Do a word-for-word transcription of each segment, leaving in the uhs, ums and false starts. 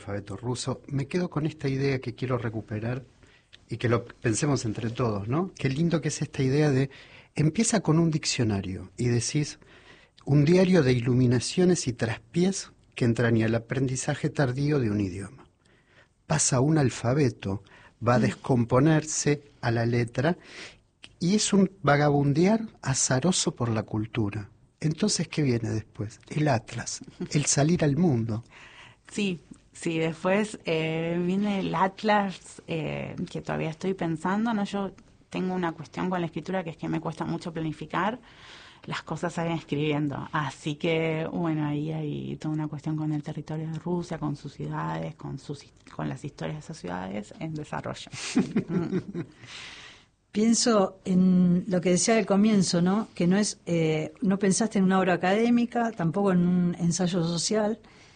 alfabeto ruso, me quedo con esta idea que quiero recuperar y que lo pensemos entre todos, ¿no? Qué lindo que es esta idea de, empieza con un diccionario y decís, un diario de iluminaciones y traspiés que entraña el aprendizaje tardío de un idioma. Pasa un alfabeto, va a descomponerse a la letra y es un vagabundear azaroso por la cultura. Entonces, ¿qué viene después? El atlas, el salir al mundo. Sí, sí, después eh, viene el atlas, eh, que todavía estoy pensando, ¿no? Yo tengo una cuestión con la escritura que es que me cuesta mucho planificar, las cosas salen escribiendo, así que, bueno, ahí hay toda una cuestión con el territorio de Rusia, con sus ciudades, con, sus, con las historias de esas ciudades en desarrollo. Pienso en lo que decía al comienzo, ¿no? Que no es, eh, no pensaste en una obra académica, tampoco en un ensayo social,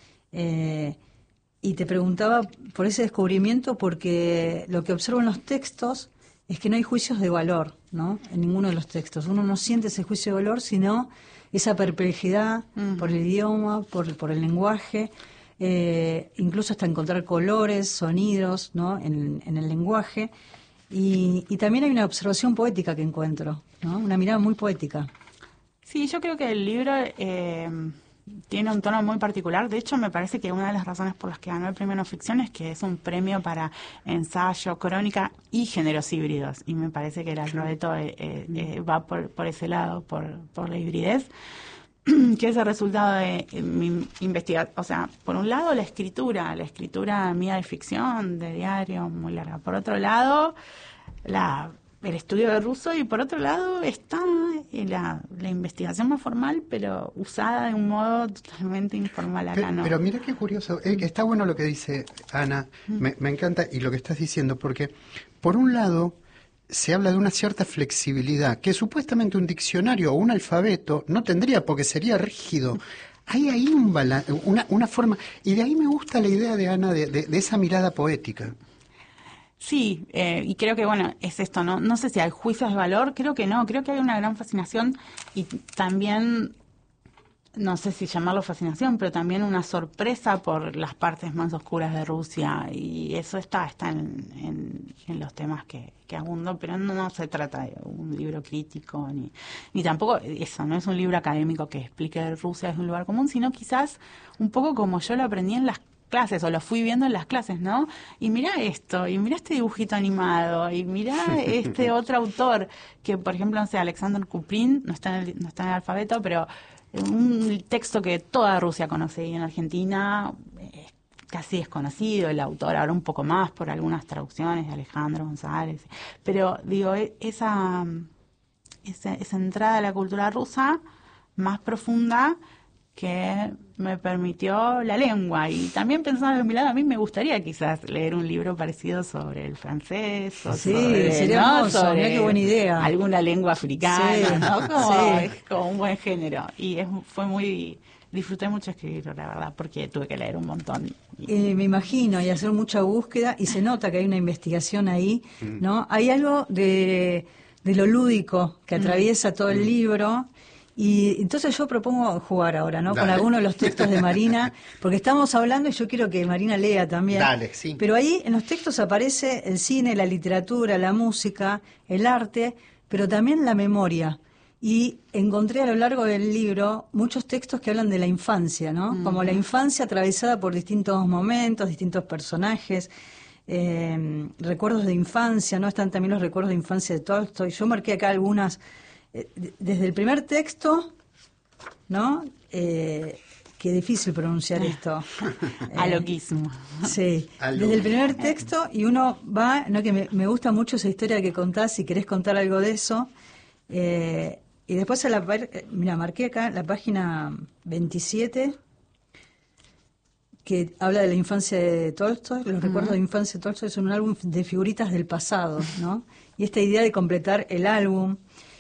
eh, y te preguntaba por ese descubrimiento porque lo que observo en los textos es que no hay juicios de valor, ¿no? En ninguno de los textos. Uno no siente ese juicio de valor, sino esa perplejidad uh-huh. por el idioma, por, por el lenguaje, eh, incluso hasta encontrar colores, sonidos, ¿no? en, en el lenguaje. Y, y también hay una observación poética que encuentro, ¿no? Una mirada muy poética. Sí, yo creo que el libro eh, tiene un tono muy particular. De hecho, me parece que una de las razones por las que ganó el premio No Ficción es que es un premio para ensayo, crónica y géneros híbridos. Y me parece que el alfabeto eh, eh, va por, por ese lado, por, por la hibridez, que es el resultado de eh, mi investigación. O sea, por un lado la escritura, la escritura mía de ficción, de diario, muy larga. Por otro lado, la, el estudio de ruso, y por otro lado está la, la investigación más formal, pero usada de un modo totalmente informal acá, pero, ¿no? Pero mira qué curioso, eh, está bueno lo que dice Ana, mm. me, me encanta y lo que estás diciendo, porque por un lado se habla de una cierta flexibilidad, que supuestamente un diccionario o un alfabeto no tendría, porque sería rígido. Hay ahí un bala, una, una forma, y de ahí me gusta la idea de Ana, de, de, de esa mirada poética. Sí, eh, y creo que, bueno, es esto, ¿no? No sé si hay juicios de valor, creo que no, creo que hay una gran fascinación y también, no sé si llamarlo fascinación, pero también una sorpresa por las partes más oscuras de Rusia, y eso está está en, en, en los temas que, que abundo, pero no, no se trata de un libro crítico, ni, ni tampoco eso, no es un libro académico que explique Rusia es un lugar común, sino quizás un poco como yo lo aprendí en las clases, o lo fui viendo en las clases, ¿no? Y mirá esto, y mirá este dibujito animado, y mirá este otro autor, que por ejemplo, no sé, Alexander Kuprin, no está en el, no está en el alfabeto, pero un texto que toda Rusia conoce, y en Argentina es casi desconocido, el autor ahora un poco más por algunas traducciones de Alejandro González, pero digo, esa, esa, esa entrada a la cultura rusa más profunda que me permitió la lengua, y también pensando en mi lado, a mí me gustaría quizás leer un libro parecido sobre el francés, o sí, sobre, sería ¿no? hermoso, sobre mirá qué buena idea. Alguna lengua africana, sí, ¿no? Como, sí. Es como un buen género, y es, fue muy, disfruté mucho escribirlo, la verdad, porque tuve que leer un montón. Eh, me imagino, y hacer mucha búsqueda, y se nota que hay una investigación ahí, ¿no? Hay algo de, de lo lúdico que atraviesa todo el libro. Y entonces yo propongo jugar ahora, ¿no? Dale. Con algunos de los textos de Marina, porque estamos hablando y yo quiero que Marina lea también. Dale, sí. Pero ahí en los textos aparece el cine, la literatura, la música, el arte, pero también la memoria. Y encontré a lo largo del libro muchos textos que hablan de la infancia, ¿no? Mm. Como la infancia atravesada por distintos momentos, distintos personajes, eh, recuerdos de infancia, ¿no? Están también los recuerdos de infancia de Tolstoy. Yo marqué acá algunas. Desde el primer texto, ¿no? Eh, qué difícil pronunciar esto. Eh, Aloquismo. Sí, desde el primer texto, y uno va, ¿no? Que me, me gusta mucho esa historia que contás, si querés contar algo de eso. Eh, y después, a la, mira, marqué acá la página veintisiete, que habla de la infancia de Tolstoy. Los uh-huh. recuerdos de infancia de Tolstoy son un álbum de figuritas del pasado, ¿no? Y esta idea de completar el álbum.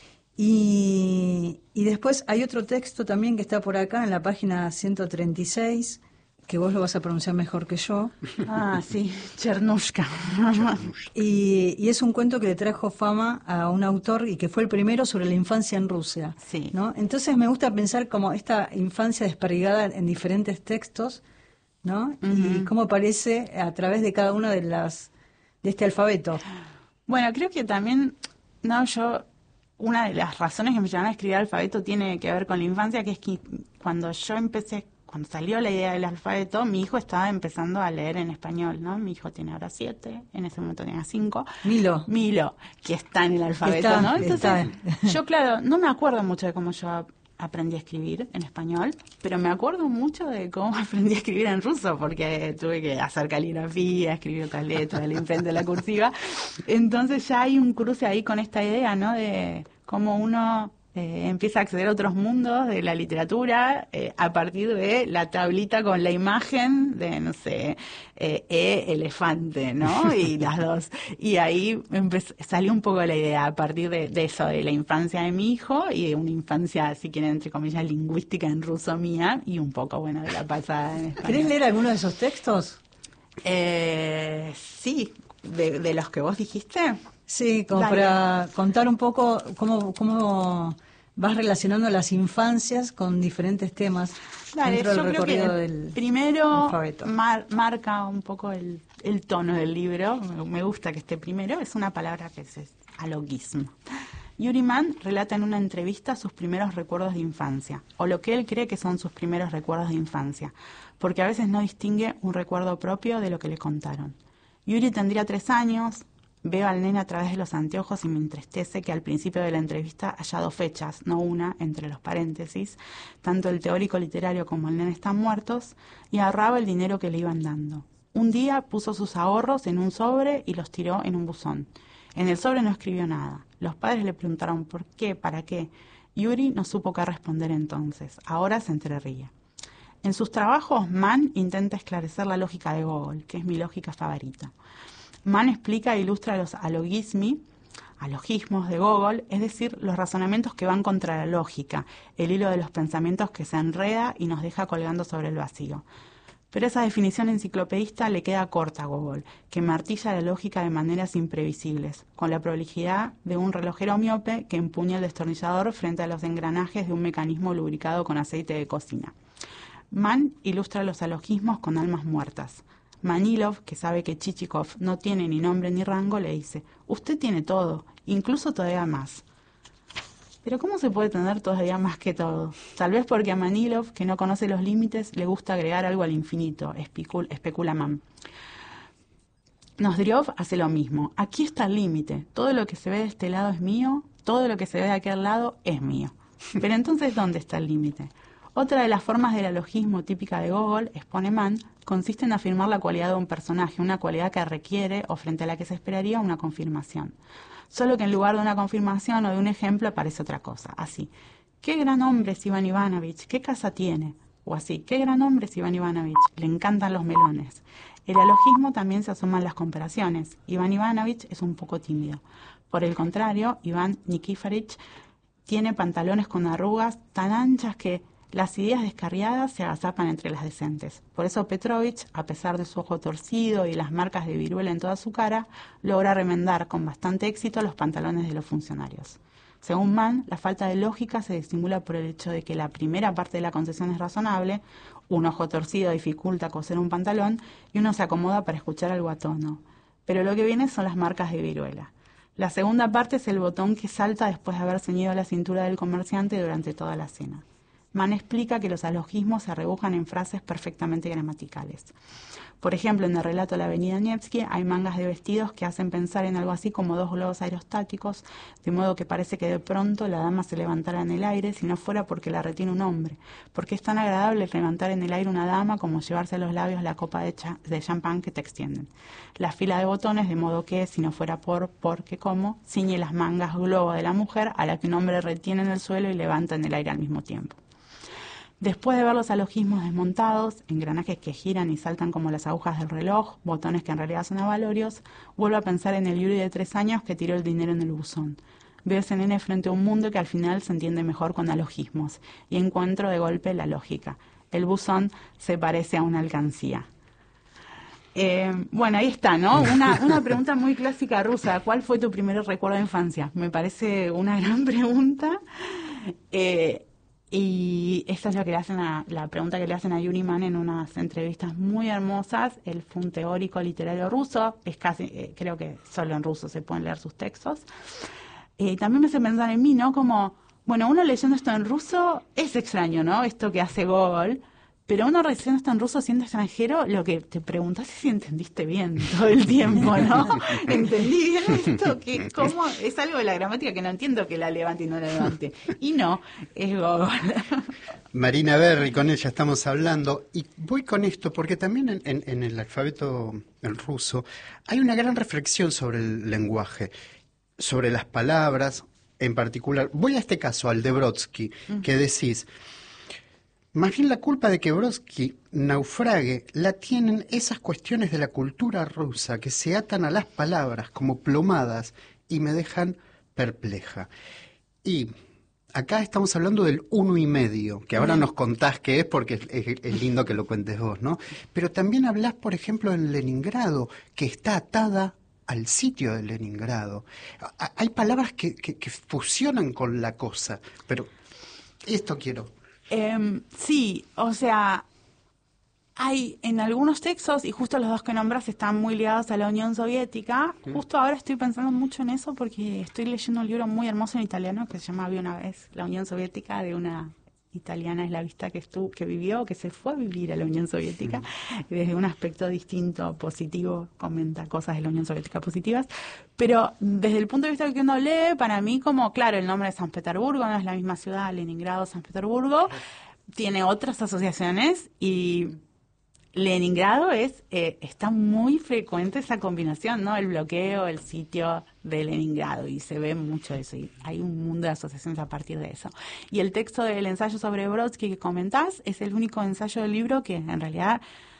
Y, y después hay otro texto también que está por acá en la página ciento treinta y seis, que vos lo vas a pronunciar mejor que yo. Ah, sí, Chernushka. y, y es un cuento que le trajo fama a un autor y que fue el primero sobre la infancia en Rusia. Sí. ¿No? Entonces me gusta pensar como esta infancia desperdigada en diferentes textos, ¿no? Uh-huh. Y cómo aparece a través de cada una de las de este alfabeto. Bueno, creo que también, no, yo, una de las razones que me llevaron a escribir alfabeto tiene que ver con la infancia, que es que cuando yo empecé, cuando salió la idea del alfabeto, mi hijo estaba empezando a leer en español, ¿no? Mi hijo tiene ahora siete, en ese momento tenía cinco. Milo. Milo, que está en el alfabeto, está, ¿no? Entonces, está. yo, claro, no me acuerdo mucho de cómo yo aprendí a escribir en español, pero me acuerdo mucho de cómo aprendí a escribir en ruso, porque tuve que hacer caligrafía, escribir otras letras, el enfrente de la cursiva. Entonces ya hay un cruce ahí con esta idea, ¿no? De cómo uno eh, empieza a acceder a otros mundos de la literatura eh, a partir de la tablita con la imagen de, no sé, eh, E, elefante, ¿no? Y las dos. Y ahí empezó, salió un poco la idea a partir de, de eso, de la infancia de mi hijo y de una infancia, si quieren, entre comillas, lingüística en ruso mía y un poco, bueno, de la pasada en español. ¿Querés leer alguno de esos textos? Eh, sí, de, de los que vos dijiste. Sí, como Dale. Para contar un poco cómo, cómo vas relacionando las infancias con diferentes temas Dale, dentro del yo creo recorrido que del primero alfabeto. mar- marca un poco el, el tono del libro. Me, me gusta que esté primero. Es una palabra que es, es alogismo. Yuri Mann relata en una entrevista sus primeros recuerdos de infancia, o lo que él cree que son sus primeros recuerdos de infancia, porque a veces no distingue un recuerdo propio de lo que le contaron. Yuri tendría tres años. Veo al nene a través de los anteojos y me entristece que al principio de la entrevista haya dos fechas, no una, entre los paréntesis. Tanto el teórico literario como el nene están muertos y ahorraba el dinero que le iban dando. Un día puso sus ahorros en un sobre y los tiró en un buzón. En el sobre no escribió nada. Los padres le preguntaron por qué, para qué. Yuri no supo qué responder entonces. Ahora se entreríe. En sus trabajos, Mann intenta esclarecer la lógica de Gogol, que es mi lógica favorita. Mann explica e ilustra los alogismi, alogismos de Gogol, es decir, los razonamientos que van contra la lógica, el hilo de los pensamientos que se enreda y nos deja colgando sobre el vacío. Pero esa definición enciclopedista le queda corta a Gogol, que martilla la lógica de maneras imprevisibles, con la prolijidad de un relojero miope que empuña el destornillador frente a los engranajes de un mecanismo lubricado con aceite de cocina. Mann ilustra los alogismos con almas muertas. Manilov, que sabe que Chichikov no tiene ni nombre ni rango, le dice: usted tiene todo, incluso todavía más. Pero ¿cómo se puede tener todavía más que todo? Tal vez porque a Manilov, que no conoce los límites, le gusta agregar algo al infinito, especul- especula Mann. Nozdriov hace lo mismo. Aquí está el límite. Todo lo que se ve de este lado es mío, todo lo que se ve de aquel lado es mío. Pero entonces, ¿dónde está el límite? Otra de las formas del alogismo típica de Gogol, expone Mann, consiste en afirmar la cualidad de un personaje, una cualidad que requiere o frente a la que se esperaría una confirmación. Solo que en lugar de una confirmación o de un ejemplo aparece otra cosa, así: ¿qué gran hombre es Iván Ivanovich? ¿Qué casa tiene? O así: ¿qué gran hombre es Iván Ivanovich? Le encantan los melones. El alogismo también se asoma en las comparaciones. Iván Ivanovich es un poco tímido. Por el contrario, Iván Nikiforich tiene pantalones con arrugas tan anchas que las ideas descarriadas se agazapan entre las decentes. Por eso Petrovich, a pesar de su ojo torcido y las marcas de viruela en toda su cara, logra remendar con bastante éxito los pantalones de los funcionarios. Según Mann, la falta de lógica se disimula por el hecho de que la primera parte de la concesión es razonable, un ojo torcido dificulta coser un pantalón y uno se acomoda para escuchar algo a tono. Pero lo que viene son las marcas de viruela. La segunda parte es el botón que salta después de haber ceñido la cintura del comerciante durante toda la cena. Mann explica que los alogismos se rebujan en frases perfectamente gramaticales. Por ejemplo, en el relato La Avenida Nevsky hay mangas de vestidos que hacen pensar en algo así como dos globos aerostáticos, de modo que parece que de pronto la dama se levantara en el aire si no fuera porque la retiene un hombre, porque es tan agradable levantar en el aire una dama como llevarse a los labios la copa de, cha- de champán que te extienden. La fila de botones, de modo que, si no fuera por, porque como, ciñe las mangas globo de la mujer a la que un hombre retiene en el suelo y levanta en el aire al mismo tiempo. Después de ver los alogismos desmontados, engranajes que giran y saltan como las agujas del reloj, botones que en realidad son avalorios, vuelvo a pensar en el Yuri de tres años que tiró el dinero en el buzón. Veo ese nene frente a un mundo que al final se entiende mejor con alogismos, y encuentro de golpe la lógica. El buzón se parece a una alcancía. Eh, bueno, ahí está, ¿no? Una, una pregunta muy clásica rusa. ¿Cuál fue tu primer recuerdo de infancia? Me parece una gran pregunta. Eh, Y esa es lo que le hacen a, la pregunta que le hacen a Yuri Man en unas entrevistas muy hermosas. Él fue un teórico literario ruso, es casi, eh, creo que solo en ruso se pueden leer sus textos. Y eh, también me hace pensar en mí, ¿no? Como, bueno, uno leyendo esto en ruso es extraño, ¿no? Esto que hace Gogol. Pero uno leyendo esto en ruso siendo extranjero, lo que te preguntás es si entendiste bien todo el tiempo, ¿no? ¿Entendí bien esto? Que ¿cómo? Es algo de la gramática que no entiendo que la levante y no la levante. Y no, es Gogol. Marina Berry, con ella estamos hablando. Y voy con esto porque también en, en, en el alfabeto en ruso hay una gran reflexión sobre el lenguaje, sobre las palabras en particular. Voy a este caso, al de Brodsky, uh-huh. que decís... Más bien la culpa de que Brodsky naufrague la tienen esas cuestiones de la cultura rusa que se atan a las palabras como plomadas y me dejan perpleja. Y acá estamos hablando del uno y medio, que ahora nos contás qué es porque es, es, es lindo que lo cuentes vos, ¿no? Pero también hablás, por ejemplo, en Leningrado, que está atada al sitio de Leningrado. Hay palabras que, que, que fusionan con la cosa, pero esto quiero... Eh, sí, o sea, hay en algunos textos, y justo los dos que nombras están muy ligados a la Unión Soviética. Sí. Justo ahora estoy pensando mucho en eso porque estoy leyendo un libro muy hermoso en italiano que se llama Había una vez, la Unión Soviética, de una italiana eslavista que estuvo, que vivió, que se fue a vivir a la Unión Soviética, sí. y desde un aspecto distinto, positivo, comenta cosas de la Unión Soviética positivas. Pero desde el punto de vista que uno lee, para mí, como, claro, el nombre de San Petersburgo no es la misma ciudad, Leningrado, San Petersburgo, tiene otras asociaciones y Leningrado es eh, está muy frecuente esa combinación, ¿no? El bloqueo, el sitio de Leningrado, y se ve mucho eso, y hay un mundo de asociaciones a partir de eso. Y el texto del ensayo sobre Brodsky que comentás es el único ensayo del libro que en realidad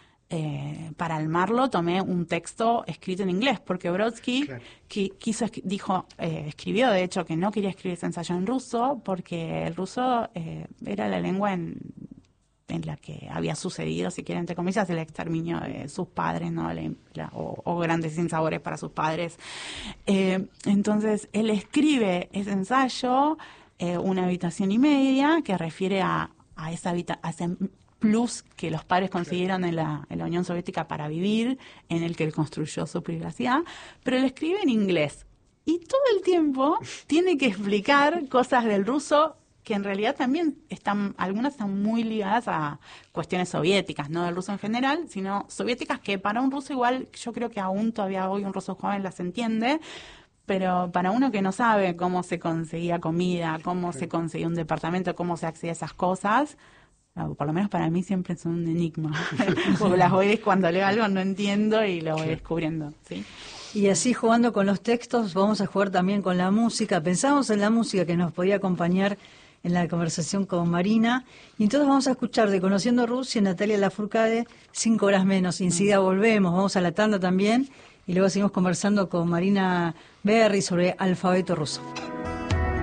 eh, para armarlo tomé un texto escrito en inglés, porque Brodsky claro. qui, quiso dijo eh, escribió de hecho que no quería escribir ese ensayo en ruso porque el ruso eh, era la lengua en en la que había sucedido, si quieren, entre comillas, el exterminio de sus padres, ¿no? La, la, o, o grandes sinsabores para sus padres. Eh, entonces, él escribe ese ensayo, eh, una habitación y media, que refiere a, a, esa habita a ese plus que los padres consiguieron en la, en la Unión Soviética para vivir, en el que él construyó su privacidad, pero él escribe en inglés. Y todo el tiempo tiene que explicar cosas del ruso que en realidad también están, algunas están muy ligadas a cuestiones soviéticas, no del ruso en general, sino soviéticas que para un ruso igual, yo creo que aún todavía hoy un ruso joven las entiende, pero para uno que no sabe cómo se conseguía comida, cómo sí. se conseguía un departamento, cómo se accedía a esas cosas, por lo menos para mí siempre son un enigma, porque las voy, cuando leo algo no entiendo y lo voy descubriendo, ¿sí? Y así, jugando con los textos, vamos a jugar también con la música. Pensamos en la música que nos podía acompañar en la conversación con Marina, y entonces vamos a escuchar de Conociendo Rusia, Natalia Lafourcade, Cinco horas menos. Y enseguida volvemos, vamos a la tanda también, y luego seguimos conversando con Marina Berry sobre alfabeto ruso.